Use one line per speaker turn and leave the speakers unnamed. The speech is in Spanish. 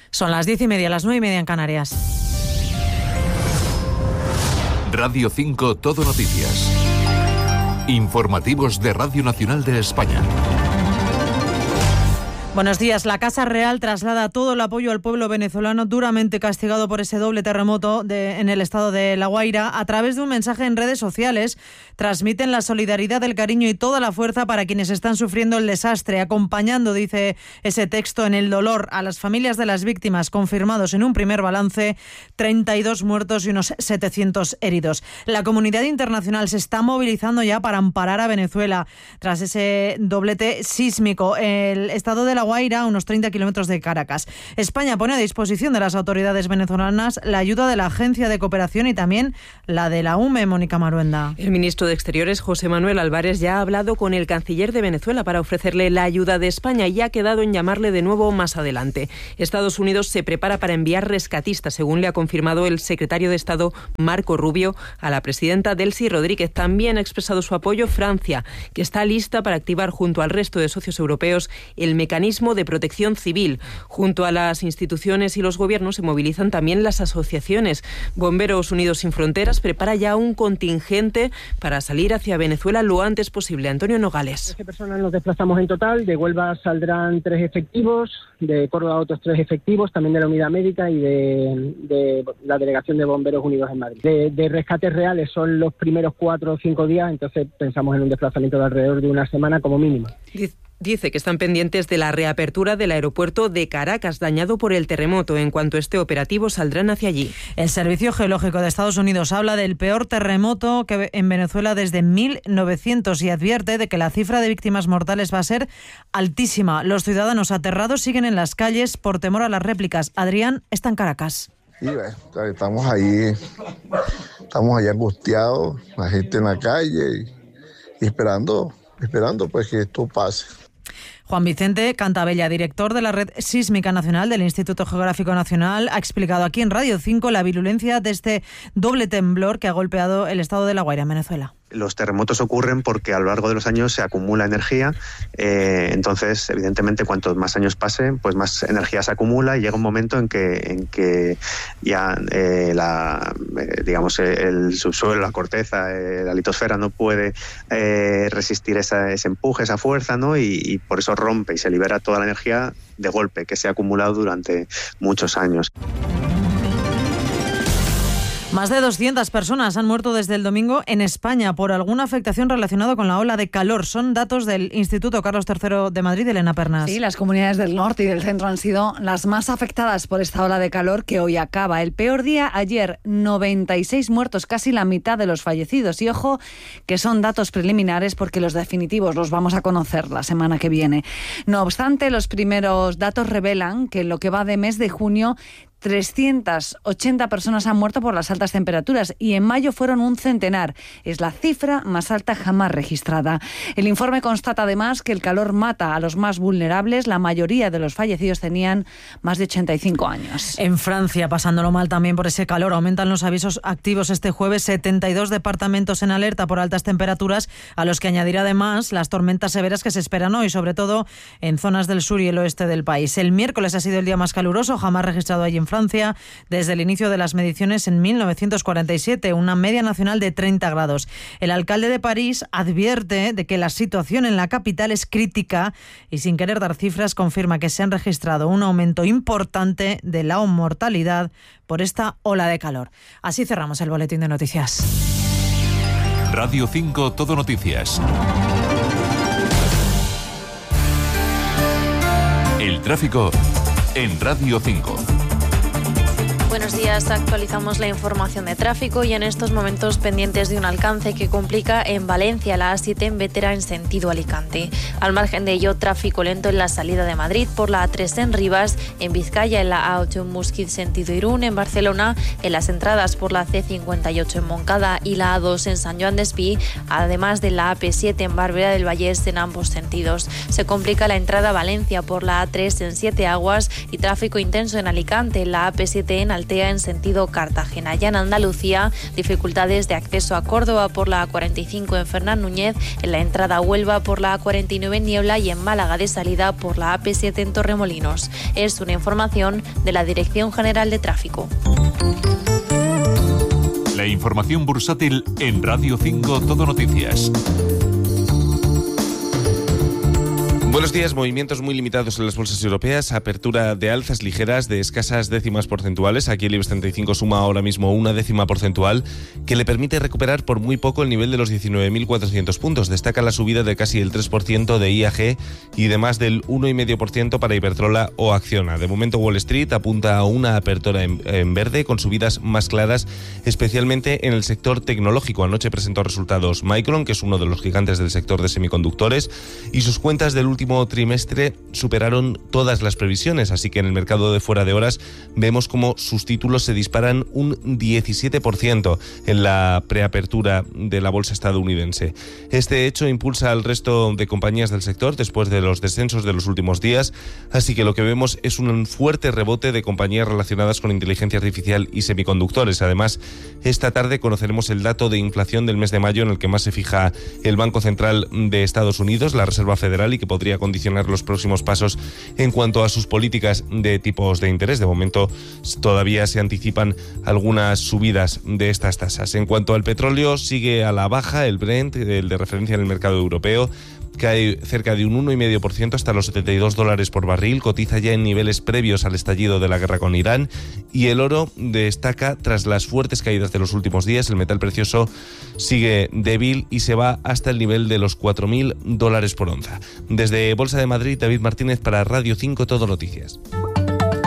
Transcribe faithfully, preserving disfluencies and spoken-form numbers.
Son las diez y media, las nueve y media en Canarias.
Radio cinco Todo Noticias. Informativos de Radio Nacional de España.
Buenos días. La Casa Real traslada todo el apoyo al pueblo venezolano duramente castigado por ese doble terremoto de, en el estado de La Guaira. A través de un mensaje en redes sociales, transmiten la solidaridad, el cariño y toda la fuerza para quienes están sufriendo el desastre, acompañando, dice ese texto, en el dolor a las familias de las víctimas, confirmados en un primer balance, treinta y dos muertos y unos setecientos heridos. La comunidad internacional se está movilizando ya para amparar a Venezuela tras ese doblete sísmico. El estado de La Guaira, a unos treinta kilómetros de Caracas. España pone a disposición de las autoridades venezolanas la ayuda de la Agencia de Cooperación y también la de la U M E, Mónica Maruenda.
El ministro de Exteriores, José Manuel Álvarez, ya ha hablado con el canciller de Venezuela para ofrecerle la ayuda de España y ha quedado en llamarle de nuevo más adelante. Estados Unidos se prepara para enviar rescatistas, según le ha confirmado el secretario de Estado, Marco Rubio, a la presidenta Delcy Rodríguez. También ha expresado su apoyo Francia, que está lista para activar junto al resto de socios europeos el mecanismo de protección civil. Junto a las instituciones y los gobiernos se movilizan también las asociaciones. Bomberos Unidos Sin Fronteras prepara ya un contingente para salir hacia Venezuela lo antes posible. Antonio Nogales.
trece personas nos desplazamos en total. De Huelva saldrán tres efectivos, de Córdoba otros tres efectivos, también de la unidad médica y de, de la delegación de Bomberos Unidos en Madrid. De, de rescates reales son los primeros cuatro o cinco días, entonces pensamos en un desplazamiento de alrededor de una semana como mínimo.
Dice que están pendientes de la reapertura del aeropuerto de Caracas, dañado por el terremoto. En cuanto esté operativo, saldrán hacia allí.
El Servicio Geológico de Estados Unidos habla del peor terremoto que en Venezuela desde mil novecientos y advierte de que la cifra de víctimas mortales va a ser altísima. Los ciudadanos aterrados siguen en las calles por temor a las réplicas. Adrián está en Caracas.
Sí, estamos ahí, estamos ahí angustiados, la gente en la calle y, y esperando, esperando pues que esto pase.
Juan Vicente Cantabella, director de la Red Sísmica Nacional del Instituto Geográfico Nacional, ha explicado aquí en Radio cinco la virulencia de este doble temblor que ha golpeado el estado de La Guaira en Venezuela.
Los terremotos ocurren porque a lo largo de los años se acumula energía, eh, entonces evidentemente cuantos más años pasen, pues más energía se acumula y llega un momento en que en que ya eh, la eh, digamos el subsuelo, la corteza, eh, la litosfera no puede eh, resistir esa, ese empuje, esa fuerza, ¿no? Y, y por eso rompe y se libera toda la energía de golpe que se ha acumulado durante muchos años.
Más de doscientas personas han muerto desde el domingo en España por alguna afectación relacionada con la ola de calor. Son datos del Instituto Carlos tercero de Madrid, Elena Pernas.
Sí, las comunidades del norte y del centro han sido las más afectadas por esta ola de calor que hoy acaba. El peor día ayer, noventa y seis muertos, casi la mitad de los fallecidos. Y ojo, que son datos preliminares porque los definitivos los vamos a conocer la semana que viene. No obstante, los primeros datos revelan que en lo que va de mes de junio, trescientas ochenta personas han muerto por las altas temperaturas y en mayo fueron un centenar. Es la cifra más alta jamás registrada. El informe constata además que el calor mata a los más vulnerables. La mayoría de los fallecidos tenían más de ochenta y cinco años.
En Francia, pasándolo mal también por ese calor, aumentan los avisos activos este jueves. setenta y dos departamentos en alerta por altas temperaturas, a los que añadirá además las tormentas severas que se esperan hoy, sobre todo en zonas del sur y el oeste del país. El miércoles ha sido el día más caluroso jamás registrado allí en Francia desde el inicio de las mediciones en mil novecientos cuarenta y siete, una media nacional de treinta grados. El alcalde de París advierte de que la situación en la capital es crítica y, sin querer dar cifras, confirma que se han registrado un aumento importante de la mortalidad por esta ola de calor. Así cerramos el boletín de noticias.
Radio cinco Todo Noticias. El tráfico en Radio cinco.
Buenos días, actualizamos la información de tráfico y en estos momentos pendientes de un alcance que complica en Valencia la A siete en Bétera en sentido Alicante. Al margen de ello, tráfico lento en la salida de Madrid por la A tres en Rivas, en Vizcaya en la A ocho en Musquiz sentido Irún, en Barcelona en las entradas por la C cincuenta y ocho en Moncada y la A dos en San Joan d'Espí, además de la A P siete en Barberà del Vallès en ambos sentidos. Se complica la entrada a Valencia por la A tres en Siete Aguas y tráfico intenso en Alicante en la A P siete en Altea Altea en sentido Cartagena. Ya en Andalucía, dificultades de acceso a Córdoba por la A cuarenta y cinco en Fernán Núñez, en la entrada a Huelva por la A cuarenta y nueve en Niebla y en Málaga de salida por la A P siete en Torremolinos. Es una información de la Dirección General de Tráfico.
La información bursátil en Radio cinco Todo Noticias.
Buenos días. Movimientos muy limitados en las bolsas europeas, apertura de alzas ligeras de escasas décimas porcentuales. Aquí el IBEX treinta y cinco suma ahora mismo una décima porcentual que le permite recuperar por muy poco el nivel de los diecinueve mil cuatrocientos puntos. Destaca la subida de casi el tres por ciento de I A G y de más del uno coma cinco por ciento para Iberdrola o Acciona. De momento Wall Street apunta a una apertura en, en verde con subidas más claras, especialmente en el sector tecnológico. Anoche presentó resultados Micron, que es uno de los gigantes del sector de semiconductores, y sus cuentas del último trimestre superaron todas las previsiones, así que en el mercado de fuera de horas vemos como sus títulos se disparan un diecisiete por ciento en la preapertura de la bolsa estadounidense. Este hecho impulsa al resto de compañías del sector después de los descensos de los últimos días, así que lo que vemos es un fuerte rebote de compañías relacionadas con inteligencia artificial y semiconductores. Además, esta tarde conoceremos el dato de inflación del mes de mayo, en el que más se fija el Banco Central de Estados Unidos, la Reserva Federal, y que podría condicionar los próximos pasos en cuanto a sus políticas de tipos de interés. De momento todavía se anticipan algunas subidas de estas tasas. En cuanto al petróleo, sigue a la baja el Brent, el de referencia en el mercado europeo. Cae cerca de un uno coma cinco por ciento hasta los setenta y dos dólares por barril, cotiza ya en niveles previos al estallido de la guerra con Irán, y el oro destaca tras las fuertes caídas de los últimos días. El metal precioso sigue débil y se va hasta el nivel de los cuatro mil dólares por onza. Desde Bolsa de Madrid, David Martínez para Radio cinco Todo Noticias.